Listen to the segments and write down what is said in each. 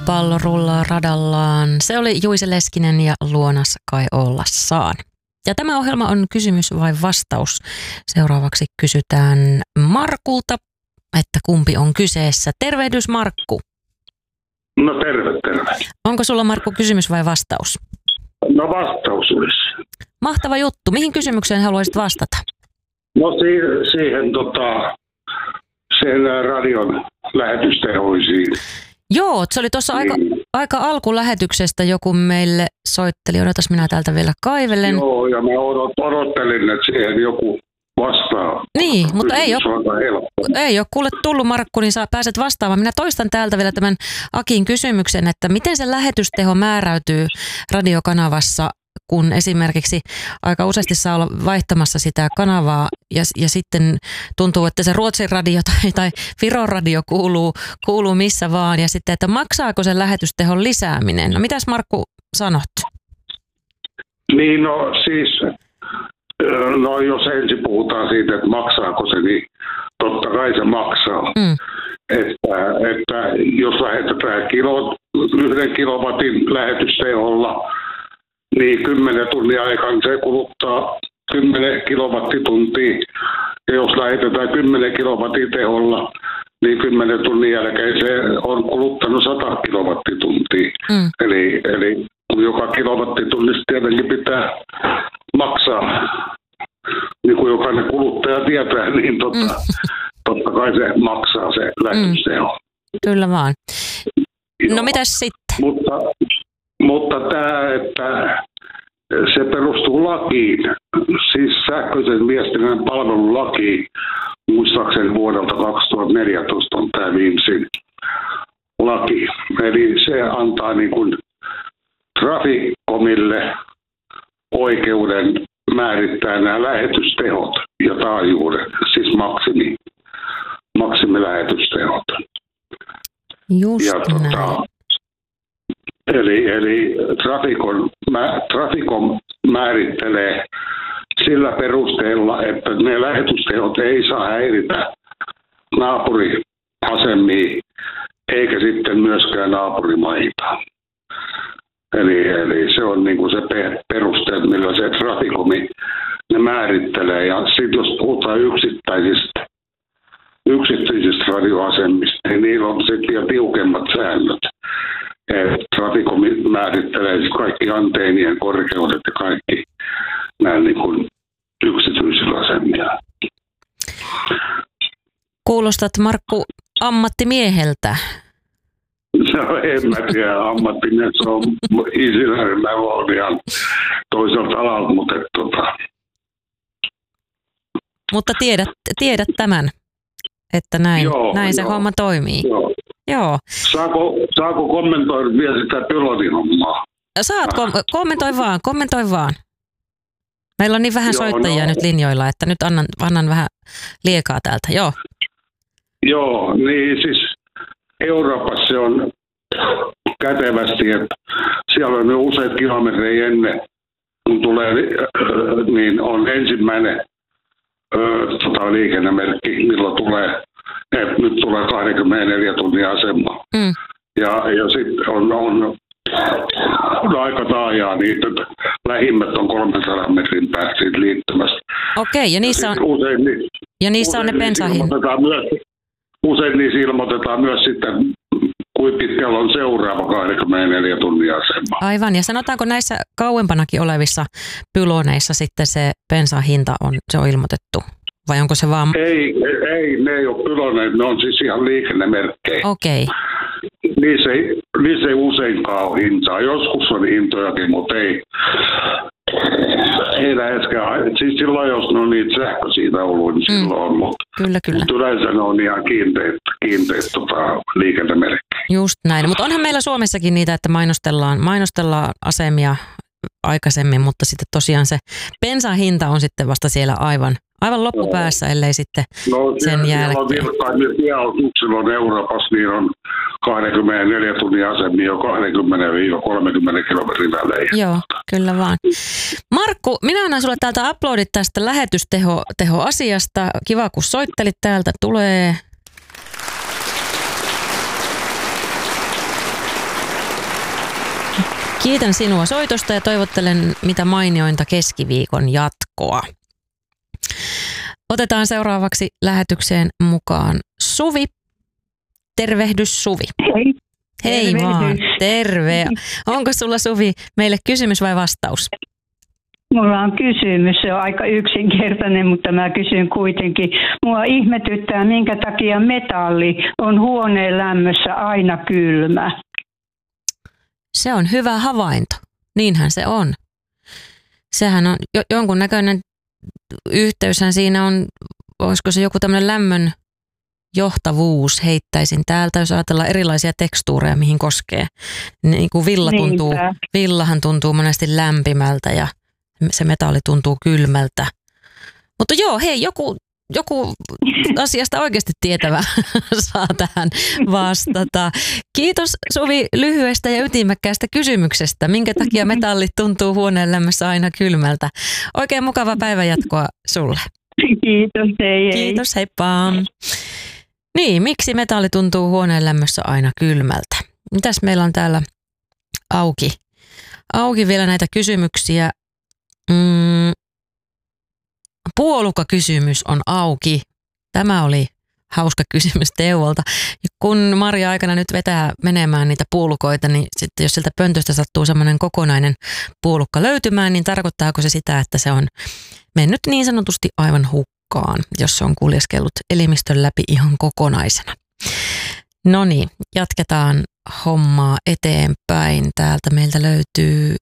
Pallo rullaa radallaan. Se oli Juise Leskinen ja Luonas kai ollassaan. Ja tämä ohjelma on kysymys vai vastaus. Seuraavaksi kysytään Markulta, että kumpi on kyseessä. Tervehdys Markku. No terve. Onko sulla Markku kysymys vai vastaus? No vastaus olisi. Mahtava juttu. Mihin kysymykseen haluaisit vastata? No siihen sen radion lähetystehoisiin. Joo, se oli tuossa aika alkulähetyksestä joku meille soitteli. Odotas, minä täältä vielä kaivelen. Joo, ja mä odottelin, että siihen joku vastaa. Niin, mutta ei ole kuule tullut Markku, niin pääset vastaamaan. Minä toistan täältä vielä tämän Akin kysymyksen, että miten se lähetysteho määräytyy radiokanavassa, kun esimerkiksi aika useasti saa olla vaihtamassa sitä kanavaa ja sitten tuntuu, että se Ruotsin radio tai Viron radio kuuluu missä vaan ja sitten, että maksaako sen lähetystehon lisääminen? No mitäs Markku sanot? Niin no siis, no jos ensin puhutaan siitä, että maksaako se, niin totta kai se maksaa. Että jos lähetetään 1 kilowatin lähetysteholla, niin 10 tunnin aikana se kuluttaa 10 kilowattituntia. Ja jos lähetetään 10 kilowattin teholla, niin 10 tunnin jälkeen se on kuluttanut 100 kilowattituntia. Eli joka kilowattitunnista tietenkin pitää maksaa, niin kuin jokainen kuluttaja tietää, niin totta kai se maksaa se lähetysteho. Kyllä vaan. Joo. No mitäs sitten? Mutta tämä, että se perustuu lakiin, siis sähköisen viestinnän palvelulakiin, muistaakseni vuodelta 2014 on tämä viimeisin laki. Eli se antaa niin kuin Traficomille oikeuden määrittää nämä lähetystehot ja taajuudet, siis maksimilähetystehot. Just näin. Eli Traficom määrittelee sillä perusteella, että ne lähetystehot ei saa häiritä naapuriasemia eikä sitten myöskään naapurimaita. Eli se on niin kuin se peruste, millä se Traficomi ne määrittelee. Ja sitten jos puhutaan yksityisistä radioasemista, niin niillä on sitten jo tiukemmat säännöt. Traficom määrittelee kaikki anteenien korkeudet ja kaikki nämä niin kuin yksityisillä asemilla. Kuulostat Markku ammattimieheltä. No en mä tiedä, ammattimies on insinööri, mä olen ihan toiselta alalta, Mutta tiedät tämän, että näin se homma toimii. Joo. Saako kommentoida vielä sitä pilotihommaa? Saat, kommentoi vaan. Meillä on niin vähän soittajia nyt linjoilla, että nyt annan vähän liekaa täältä, Joo, niin siis Euroopassa se on kätevästi, että siellä on jo useat kilometrejä ennen, kun tulee, niin on ensimmäinen liikennemerkki, milloin tulee. Nyt tulee 24 tunnin asema. Ja sitten on aika taajaa niitä, lähimmät on 300 metrin päästä siitä liittymästä. Okei, ja niissä on ne bensahinnat. Usein niissä ilmoitetaan myös sitten, kuinka pitkällä on seuraava 24 tunnin asema. Aivan, ja sanotaanko näissä kauempanakin olevissa pyloneissa sitten se bensahinta on ilmoitettu? Vai onko se vaan... Ei, ne ei ole pyloneet, ne on siis ihan liikennemerkkejä. Okei. Niissä ei useinkaan ole hintaa. Joskus on hintojakin, mutta ei läheskään. Siis silloin, jos ne on niitä sähköisiä ollut, niin silloin on. Mutta yleensä ne on ihan kiinteät liikennemerkkejä. Just näin. Mutta onhan meillä Suomessakin niitä, että mainostellaan asemia aikaisemmin, mutta sitten tosiaan se bensan hinta on sitten vasta siellä aivan loppupäässä, ellei sitten sen jälkeen. Tieosuuksilla on Euroopassa, niin on 24 tunnin asemia jo 20-30 kilometrin välein. Joo, kyllä vaan. Markku, minä annan sulle täältä uploadit tästä lähetysteho-asiasta. Kiva, kun soittelit täältä. Tulee. Kiitän sinua soitosta ja toivottelen mitä mainiointa keskiviikon jatkoa. Otetaan seuraavaksi lähetykseen mukaan Suvi. Tervehdys Suvi. Hei. Hei Tervehdys. vaan, terve. Onko sulla Suvi meille kysymys vai vastaus? Mulla on kysymys, se on aika yksinkertainen, mutta mä kysyn kuitenkin. Mua ihmetyttää, minkä takia metalli on huoneen lämmössä aina kylmä. Se on hyvä havainto. Niinhän se on. Sehän on jonkunnäköinen yhteyshän siinä on, olisiko se joku tämmöinen lämmön johtavuus, heittäisin täältä, jos ajatellaan erilaisia tekstuureja, mihin koskee. Niin kuin villahan tuntuu monesti lämpimältä ja se metalli tuntuu kylmältä. Mutta joo, hei, joku asiasta oikeasti tietävä saa tähän vastata. Kiitos Suvi lyhyestä ja ytimekkäästä kysymyksestä. Minkä takia metalli tuntuu huoneen lämmössä aina kylmältä? Oikein mukava päivänjatkoa sulle. Kiitos, hei. Kiitos, heippa. Niin, miksi metalli tuntuu huoneen lämmössä aina kylmältä? Mitäs meillä on täällä auki vielä näitä kysymyksiä? Puolukakysymys on auki. Tämä oli hauska kysymys Teuvolta. Kun Maria aikana nyt vetää menemään niitä puolukoita, niin sitten jos sieltä pöntöstä sattuu semmoinen kokonainen puolukka löytymään, niin tarkoittaako se sitä, että se on mennyt niin sanotusti aivan hukkaan, jos se on kuljeskellut elimistön läpi ihan kokonaisena? No niin, jatketaan hommaa eteenpäin. Täältä meiltä löytyy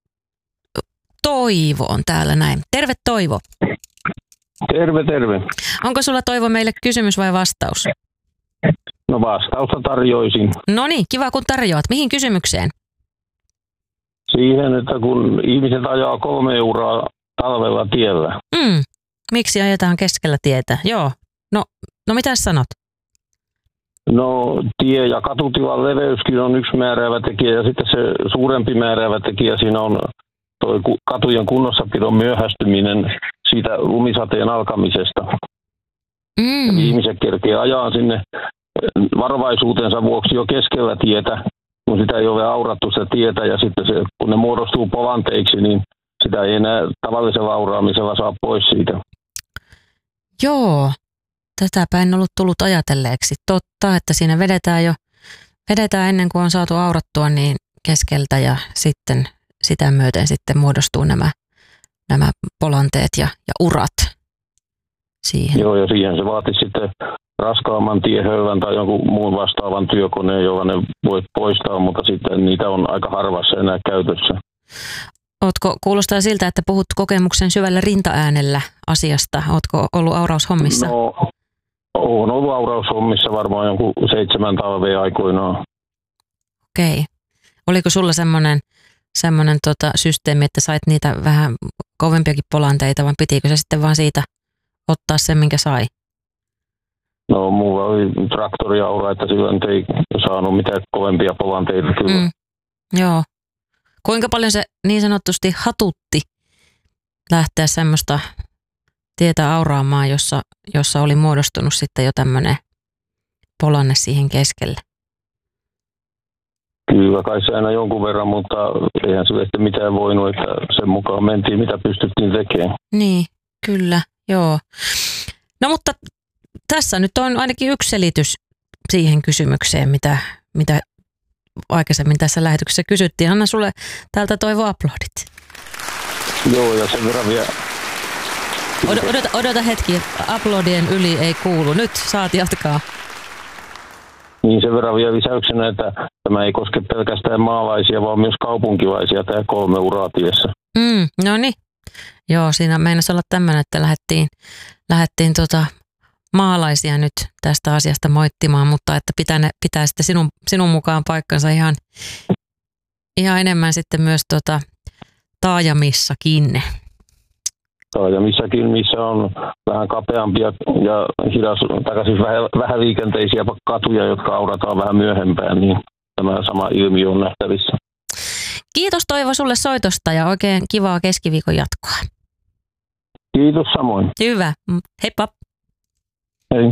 Toivo on täällä näin. Terve Toivo. Terve. Onko sulla Toivo meille kysymys vai vastaus? No vastausta tarjoisin. No niin, kiva kun tarjoat. Mihin kysymykseen? Siihen, että kun ihmiset ajaa 3 euroa talvella tiellä. Miksi ajetaan keskellä tietä? Joo. No mitä sanot? No tie- ja katutilan leveyskin on yksi määräävä tekijä ja sitten se suurempi määräävä tekijä siinä on toi katujen kunnossapidon myöhästyminen siitä lumisateen alkamisesta. Ja ihmiset kerkee ajaa sinne varovaisuutensa vuoksi jo keskellä tietä, kun sitä ei ole aurattu sitä tietä ja sitten se, kun ne muodostuu polanteiksi, niin sitä ei enää tavallisella auraamisella saa pois siitä. Joo, tätäpä en ollut tullut ajatelleeksi. Totta, että siinä vedetään ennen kuin on saatu aurattua niin keskeltä ja sitten sitä myöten sitten muodostuu nämä polanteet ja urat siihen. Joo, ja siihen se vaatisi sitten raskaamman tiehöylän tai jonkun muun vastaavan työkoneen, jolla ne voi poistaa, mutta sitten niitä on aika harvassa enää käytössä. Kuulostaa siltä, että puhut kokemuksen syvällä rintaäänellä asiasta. Ootko ollut auraushommissa? No, olen ollut auraushommissa varmaan jonkun 7 talvea aikoinaan. Okei. Oliko sulla semmoinen systeemi, että sait niitä vähän kovempiakin polanteita, vai pitikö se sitten vaan siitä ottaa sen, minkä sai? No, mulla oli traktoriaura, että silloin ei saanut mitään kovempia polanteita kyllä. Joo. Kuinka paljon se niin sanotusti hatutti lähteä semmoista tietä auraamaan, jossa oli muodostunut sitten jo tämmöinen polanne siihen keskelle? Kyllä kai se aina jonkun verran, mutta eihän se sitten mitään voinut, että sen mukaan mentiin, mitä pystyttiin tekemään. Niin, kyllä, joo. No mutta tässä nyt on ainakin yksi selitys siihen kysymykseen, mitä aikaisemmin tässä lähetyksessä kysyttiin. Anna sulle täältä Toivo aplodit. Joo, ja sen verran vielä. Odota hetki, aplodien yli ei kuulu. Nyt saat jatkaa. Niin sen verran vielä lisäyksenä, että tämä ei koske pelkästään maalaisia, vaan myös kaupunkilaisia tämä 3 uraa tiessä. No niin. Joo, siinä meinasi olla tämmöinen, että lähdettiin maalaisia nyt tästä asiasta moittimaan, mutta että pitää sitten sinun mukaan paikkansa ihan enemmän sitten myös taajamissakin. Taajamissakin, missä on vähän kapeampia ja siis vähän liikenteisiä katuja, jotka aurataan vähän myöhempään, niin tämä sama ilmiö on nähtävissä. Kiitos Toivo sulle soitosta ja oikein kivaa keskiviikon jatkoa. Kiitos samoin. Hyvä. Heippa. Hei.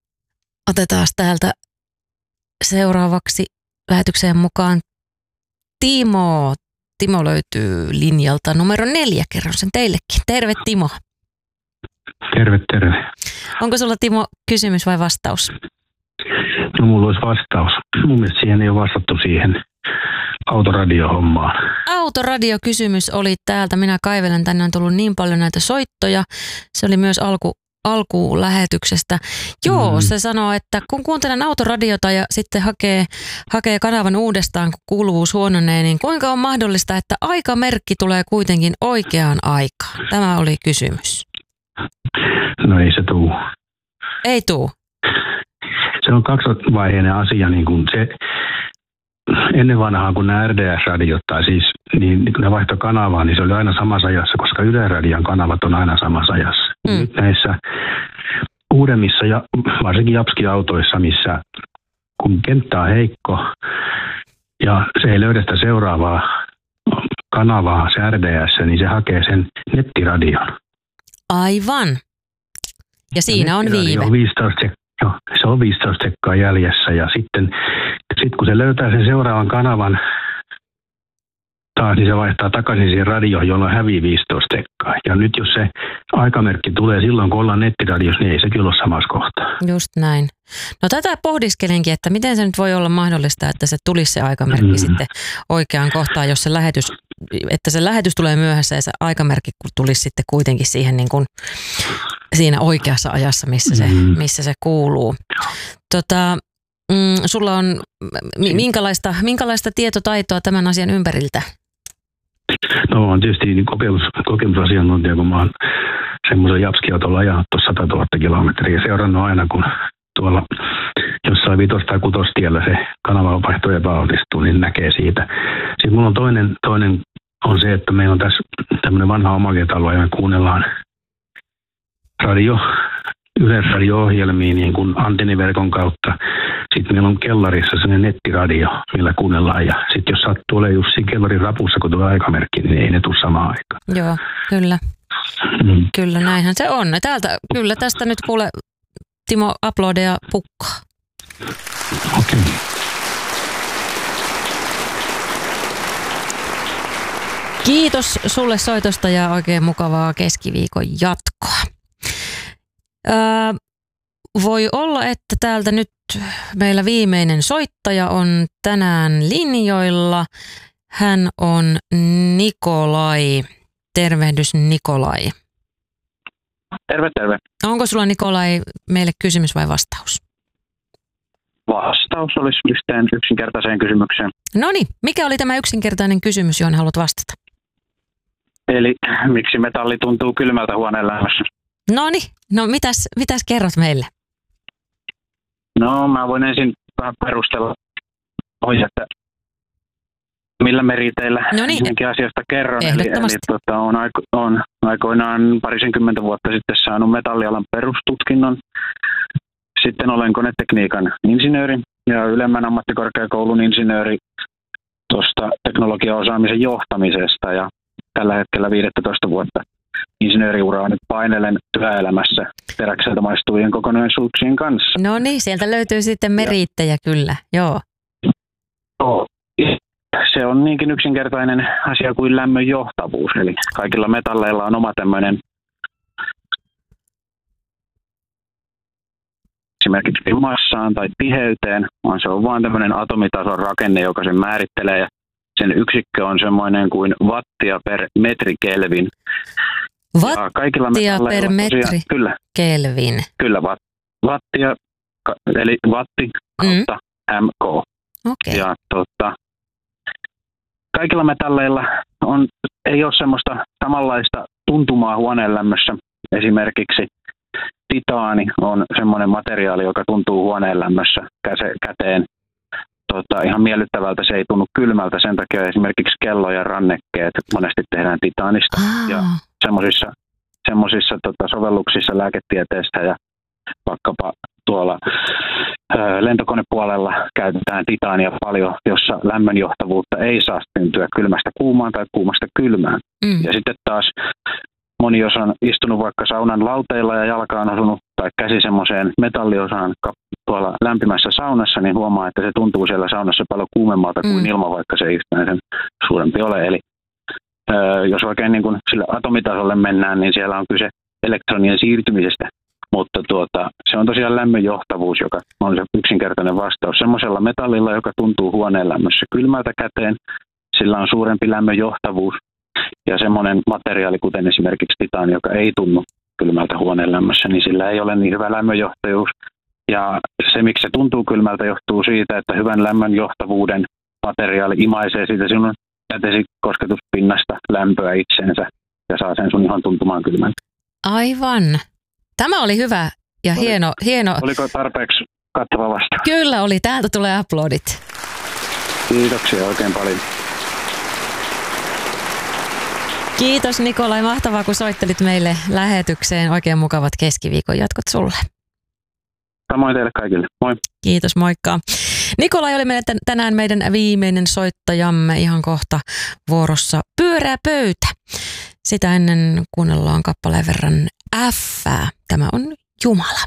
Otetaan täältä seuraavaksi lähetykseen mukaan Timo. Timo löytyy linjalta numero 4. Kerron sen teillekin. Terve Timo. Terve. Onko sulla Timo kysymys vai vastaus? No mulla olisi vastaus. Mun mielestä siihen ei ole vastattu siihen autoradiohommaan. Autoradiokysymys oli täältä. Minä kaivelen. Tänne on tullut niin paljon näitä soittoja. Se oli myös alkulähetyksestä. Joo, se sanoo, että kun kuuntelen autoradiota ja sitten hakee kanavan uudestaan, kun kuuluvuus huononee, niin kuinka on mahdollista, että aikamerkki tulee kuitenkin oikeaan aikaan? Tämä oli kysymys. No ei se tuu. Ei tuu. Se on kaksivaiheinen asia, niin kuin se ennen vanhaa, kun nämä RDS-radiot, tai siis niin kun ne vaihtoi kanavaa, niin se oli aina samassa ajassa, koska Yle Radion kanavat on aina samassa ajassa. Nyt näissä uudemmissa ja varsinkin Japski-autoissa, missä kun kenttä on heikko ja se ei löydä sitä seuraavaa kanavaa, se RDS, niin se hakee sen nettiradion. Aivan. Ja siinä on viive. Se on 15 sekkaa jäljessä ja sitten kun se löytää sen seuraavan kanavan taas, niin se vaihtaa takaisin siihen radioon, jolloin hävii 15 sekkaa. Ja nyt jos se aikamerkki tulee silloin, kun ollaan nettiradiossa, niin ei se kyllä ole samassa kohtaa. Just näin. No tätä pohdiskelenkin, että miten se nyt voi olla mahdollista, että se tulisi se aikamerkki sitten oikeaan kohtaan, jos se lähetys tulee myöhässä ja se aikamerkki tulisi sitten kuitenkin siihen niin kuin siinä oikeassa ajassa, missä se kuuluu. Sulla on minkälaista tietotaitoa tämän asian ympäriltä? No on tietysti niin kokemusasiantuntija, kun mä oon semmoisen Japski-autolla ajanut tuossa 100 000 kilometriä ja seurannut aina, kun tuolla jossain 5 tai 6 tiellä se kanavavaihto epäonnistuu, niin näkee siitä. Sitten mulla on toinen on se, että meillä on tässä tämmöinen vanha omakotitalo ja me kuunnellaan yleisradio-ohjelmia niin kuin antenniverkon kautta. Sitten meillä on kellarissa sellainen nettiradio, millä kuunnellaan. Ja sitten jos sattuu olemaan just siinä kellarin rapussa, kun tulee aikamerkki, niin ei ne tule samaan aikaan. Joo, kyllä. Kyllä, näinhän se on. Kyllä tästä nyt kuule, Timo, uploadeja pukkaa. Okei. Kiitos sulle soitosta ja oikein mukavaa keskiviikon jatkoa. Voi olla, että täältä nyt meillä viimeinen soittaja on tänään linjoilla. Hän on Nikolai. Tervehdys Nikolai. Terve. Onko sulla Nikolai meille kysymys vai vastaus? Vastaus olisi yhteen yksinkertaiseen kysymykseen. Noniin, mikä oli tämä yksinkertainen kysymys, johon haluat vastata? Eli miksi metalli tuntuu kylmältä huoneen lämmössä? Noniin, no mitäs kerrot meille? No mä voin ensin vähän perustella, että millä meriteillä ensinnäkin asiasta kerron. Eli on aikoinaan 20 vuotta sitten saanut metallialan perustutkinnon. Sitten olen konetekniikan insinööri ja ylemmän ammattikorkeakoulun insinööri tuosta teknologiaosaamisen johtamisesta. Ja tällä hetkellä 15 vuotta insinööriuraa nyt painelen työelämässä teräkseltä maistuvien kokonaisuuksien kanssa. No niin, sieltä löytyy sitten meriittejä kyllä, joo. Se on niinkin yksinkertainen asia kuin lämmön johtavuus, eli kaikilla metalleilla on oma tämmöinen esimerkiksi massaan tai tiheyteen, vaan se on vain tämmöinen atomitason rakenne, joka sen määrittelee, ja sen yksikkö on semmoinen kuin wattia per metri kelvin. Wattia per metri kelvin. Kyllä, wattia, eli watti kautta mk. Okay. Ja kaikilla metalleilla ei ole semmoista samanlaista tuntumaa huoneen lämmössä. Esimerkiksi titaani on semmoinen materiaali, joka tuntuu huoneen lämmössä käteen ihan miellyttävältä. Se ei tunnu kylmältä, sen takia esimerkiksi kello ja rannekkeet monesti tehdään titaanista. Ja semmoisissa sovelluksissa lääketieteestä ja vaikkapa tuolla lentokonepuolella käytetään titaania paljon, jossa lämmönjohtavuutta ei saa syntyä kylmästä kuumaan tai kuumasta kylmään. Ja sitten taas moni jos on istunut vaikka saunan lauteilla ja jalka on osunut tai käsi semmoiseen metalliosaan tuolla lämpimässä saunassa, niin huomaa, että se tuntuu siellä saunassa paljon kuumemmalta kuin ilman, vaikka se ei yhtään sen suurempi ole. Eli jos oikein niin kuin sille atomitasolle mennään, niin siellä on kyse elektronien siirtymisestä. Mutta se on tosiaan lämmönjohtavuus, joka on se yksinkertainen vastaus. Semmoisella metallilla, joka tuntuu huoneen lämmössä kylmältä käteen, sillä on suurempi lämmönjohtavuus. Ja semmoinen materiaali, kuten esimerkiksi titaani, joka ei tunnu kylmältä huoneen lämmössä, niin sillä ei ole niin hyvä lämmönjohtavuus. Ja se, miksi se tuntuu kylmältä, johtuu siitä, että hyvän lämmönjohtavuuden materiaali imaisee siitä sinun kätesi kosketuspinnasta lämpöä itseensä ja saa sen sun ihan tuntumaan kylmältä. Aivan. Tämä oli hyvä ja hieno. Oliko tarpeeksi kattava vastaus? Kyllä oli. Täältä tulee aplodit. Kiitoksia oikein paljon. Kiitos Nikolai. Mahtavaa, kun soittelit meille lähetykseen. Oikein mukavat keskiviikon jatkot sulle. Samoin teille kaikille. Moi. Kiitos, moikka. Nikolai oli tänään meidän viimeinen soittajamme. Ihan kohta vuorossa Pyöreä pöytä. Sitä ennen kuunnellaan kappaleen verran F:ää. Tämä on Jumala.